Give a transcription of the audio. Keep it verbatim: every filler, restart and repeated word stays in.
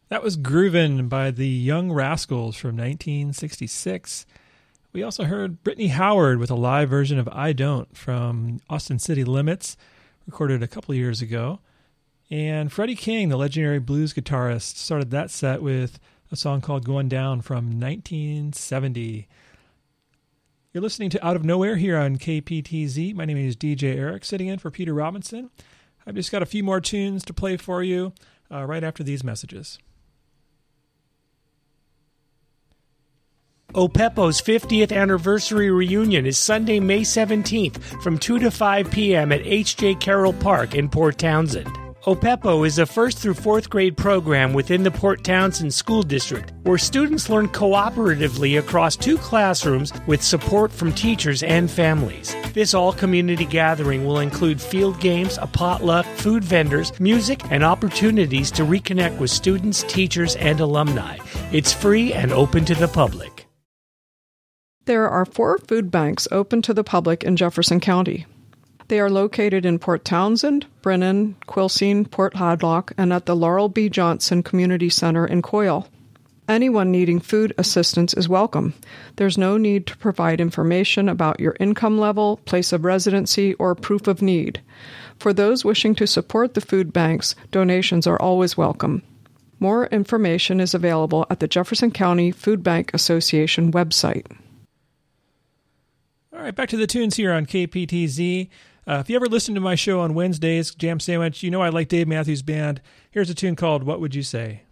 That was Groovin' by the Young Rascals from nineteen sixty-six. We also heard Brittany Howard with a live version of I Don't from Austin City Limits, recorded a couple years ago. And Freddie King, the legendary blues guitarist, started that set with a song called Going Down from nineteen seventy. You're listening to Out of Nowhere here on K P T Z. My name is D J Eric, sitting in for Peter Robinson. I've just got a few more tunes to play for you uh, right after these messages. OPEPO's fiftieth anniversary reunion is Sunday, May seventeenth from two to five p.m. at H J Carroll Park in Port Townsend. OPEPO is a first through fourth grade program within the Port Townsend School District where students learn cooperatively across two classrooms with support from teachers and families. This all-community gathering will include field games, a potluck, food vendors, music, and opportunities to reconnect with students, teachers, and alumni. It's free and open to the public. There are four food banks open to the public in Jefferson County. They are located in Port Townsend, Brennan, Quilcene, Port Hadlock, and at the Laurel B. Johnson Community Center in Coyle. Anyone needing food assistance is welcome. There's no need to provide information about your income level, place of residency, or proof of need. For those wishing to support the food banks, donations are always welcome. More information is available at the Jefferson County Food Bank Association website. All right, back to the tunes here on K P T Z. Uh, if you ever listen to my show on Wednesdays, Jam Sandwich, you know I like Dave Matthews Band. Here's a tune called What Would You Say?